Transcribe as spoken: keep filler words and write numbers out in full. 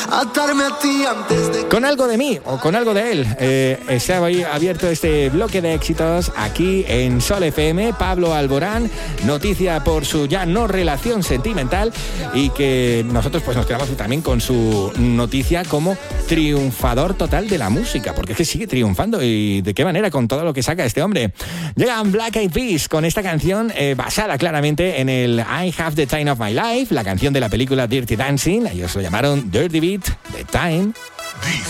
atarme a ti antes de... Con algo de mí o con algo de él. Eh, se ha abierto este bloque de éxitos aquí en Sol F M. Pablo Alborán, noticia por su ya no relación sentimental, y que nosotros pues nos quedamos también con su noticia como triunfador total de la música, porque es que sigue triunfando, y de qué manera con todo lo que saca este hombre. Llegan Black Eyed Peas con esta canción eh, basada claramente en el I Have the Time of My Life, la canción de la película Dirty Dancing. Ellos lo llamaron Dirty Beat, The Time.